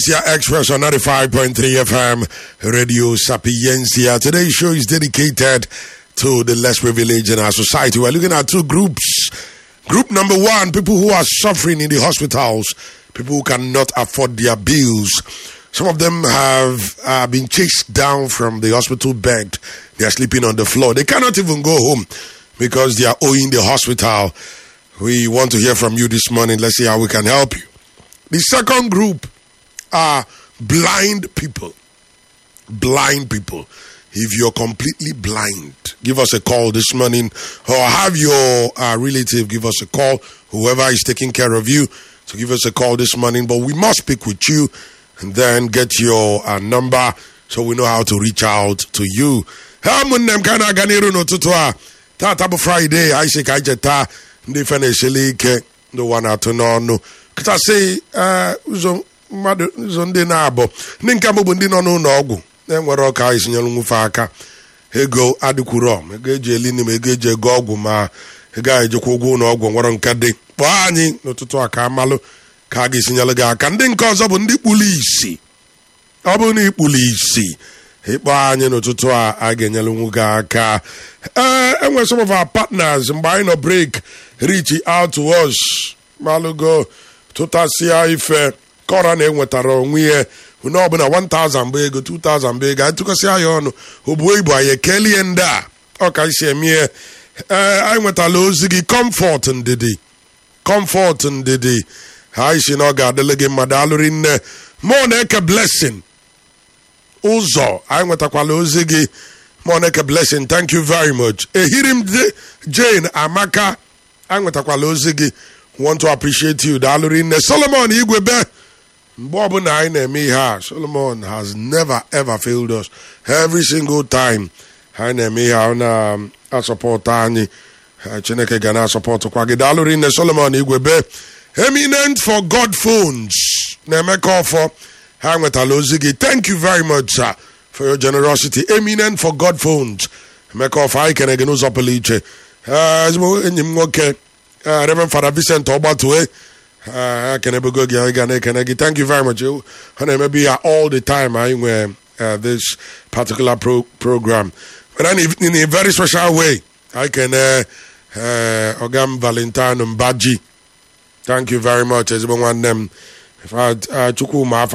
Express on 95.3 FM Radio Sapiencia. Today's show is dedicated to the less privileged in our society. We're looking at two groups. Group number one, people who are suffering in the hospitals, people who cannot afford their bills. Some of them have been chased down from the hospital bed. They are sleeping on the floor. They cannot even go home because they are owing the hospital. We want to hear from you this morning. Let's see how we can help you. The second group are blind people. Blind people. If you're completely blind, give us a call this morning, or have your relative give us a call, whoever is taking care of you, to give us a call this morning. But we must speak with you and then get your number so we know how to reach out to you. Tata Friday, I say Kajeta, the one out to know. Kata say, Zonde Nabo, Ninkabu Bundino Nogu, then where Roka is in Yalumufaka, Ego Adukurom, Egeje Linim, Egeje Goguma, Ega Jokogo Nogo, Waron Kade, Wani, no to Kamalo, Kagis in Yalaga, Kandin cause of the police. Abuni police. Hipani no to again Yalumuga. And when some of our partners and buying a break reach out to us, Malugo, Totasia Ife. Korane nwetara onwe ya na ọbụna 1000 bego 2000 bego atụkọsị ya ọnụ ogbu igbo aye kelie nda ọ ka isi emie anyị nwetala ozi gị comfort ndidi ha isi na ọ ga-adịle gị mmadụ alụrị nne mụ na-eke blessing ụzọ anyị nwetakwala ozi gị mụ na-eke blessing, thank you very much. Ehirim Jane Amaka anyị nwetakwala ozi gị, want to appreciate you alụrị nne. Solomon Igwebe Bob and I name Solomon has never ever failed us. Every single time I name I support Tani Chineke Gana support Kwagidalurine Solomon Igwebe eminent for God phones. Nemeko for Hangwetalozigi. Thank you very much, sir, for your generosity. Eminent for God phones. Meko for I can against Opeliche. Reverend Father Vincent Obatue. Thank you very much. And maybe all the time I wear this particular program. But then in a very special way, I can Ogam Valentine Mbaji. Thank you very much. As one them, if I